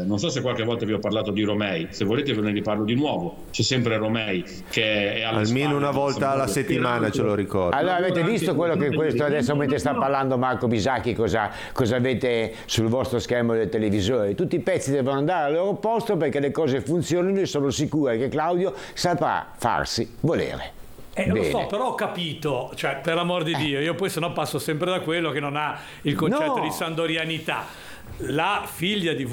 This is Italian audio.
Non so se qualche volta vi ho parlato di Romei, se volete ve ne riparlo di nuovo. C'è sempre Romei che è almeno una volta alla settimana, ce lo ricordo. Allora avete visto quello che questo adesso mentre sta parlando Marco Bisacchi cosa avete sul vostro schermo del televisore? Tutti i pezzi devono andare al loro posto perché le cose funzionino e sono sicuro che Claudio saprà farsi volere. Lo so, però ho capito, cioè per amor di Dio, io poi sennò passo sempre da quello che non ha il concetto di sandorianità. La figlia di